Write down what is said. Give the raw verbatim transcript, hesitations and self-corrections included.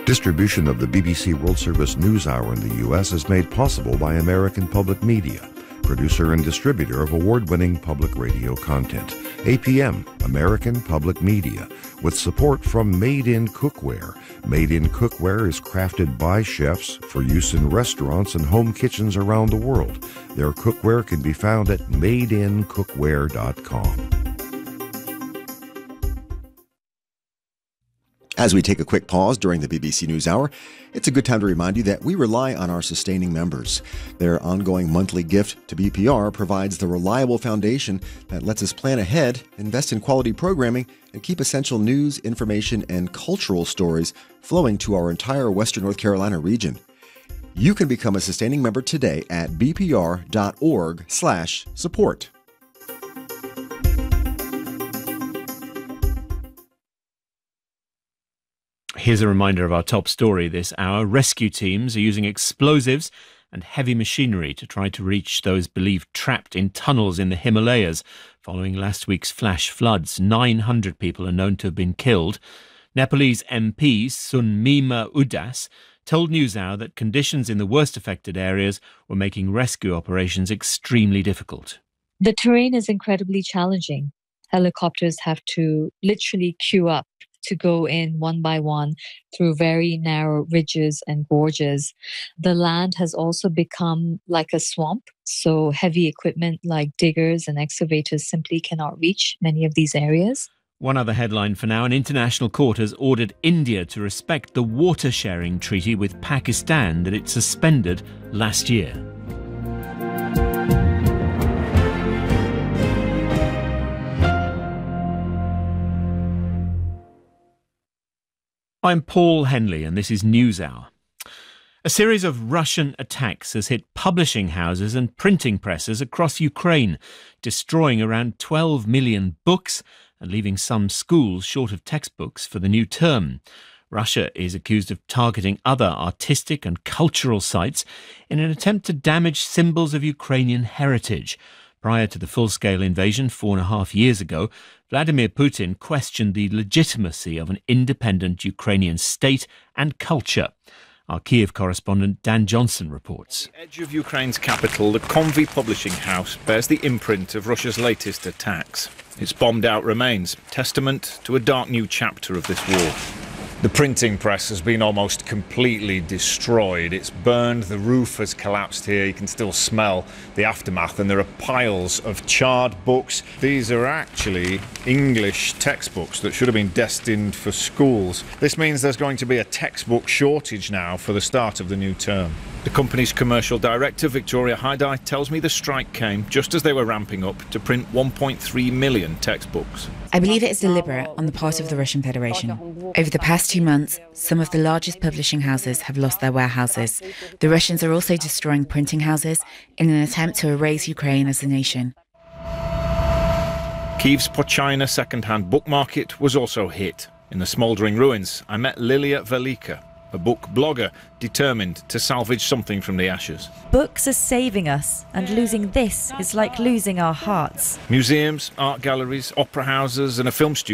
Distribution of the B B C World Service NewsHour in the U S is made possible by American Public Media, producer and distributor of award-winning public radio content. A P M, American Public Media, with support from Made in Cookware. Made in Cookware is crafted by chefs for use in restaurants and home kitchens around the world. Their cookware can be found at made in cookware dot com. As we take a quick pause during the B B C NewsHour, it's a good time to remind you that we rely on our sustaining members. Their ongoing monthly gift to B P R provides the reliable foundation that lets us plan ahead, invest in quality programming, and keep essential news, information, and cultural stories flowing to our entire Western North Carolina region. You can become a sustaining member today at bpr.org slash support. Here's a reminder of our top story this hour. Rescue teams are using explosives and heavy machinery to try to reach those believed trapped in tunnels in the Himalayas following last week's flash floods. nine hundred people are known to have been killed. Nepalese M P Sunmima Udas told NewsHour that conditions in the worst affected areas were making rescue operations extremely difficult. The terrain is incredibly challenging. Helicopters have to literally queue up to go in one by one through very narrow ridges and gorges. The land has also become like a swamp, so heavy equipment like diggers and excavators simply cannot reach many of these areas. One other headline for now. An international court has ordered India to respect the water sharing treaty with Pakistan that it suspended last year. I'm Paul Henley and this is NewsHour. A series of Russian attacks has hit publishing houses and printing presses across Ukraine, destroying around twelve million books and leaving some schools short of textbooks for the new term. Russia is accused of targeting other artistic and cultural sites in an attempt to damage symbols of Ukrainian heritage. Prior to the full-scale invasion four and a half years ago, Vladimir Putin questioned the legitimacy of an independent Ukrainian state and culture. Our Kiev correspondent Dan Johnson reports. On the edge of Ukraine's capital, the Konvi publishing house bears the imprint of Russia's latest attacks. Its bombed-out remains, testament to a dark new chapter of this war. The printing press has been almost completely destroyed. It's burned, the roof has collapsed here. You can still smell the aftermath, and there are piles of charred books. These are actually English textbooks that should have been destined for schools. This means there's going to be a textbook shortage now for the start of the new term. The company's commercial director, Victoria Haidai, tells me the strike came just as they were ramping up to print one point three million textbooks. I believe it is deliberate on the part of the Russian Federation. Over the past two months, some of the largest publishing houses have lost their warehouses. The Russians are also destroying printing houses in an attempt to erase Ukraine as a nation. Kyiv's Pochina second-hand book market was also hit. In the smouldering ruins, I met Lilia Velika, a book blogger determined to salvage something from the ashes. Books are saving us, and losing this is like losing our hearts. Museums, art galleries, opera houses and a film studio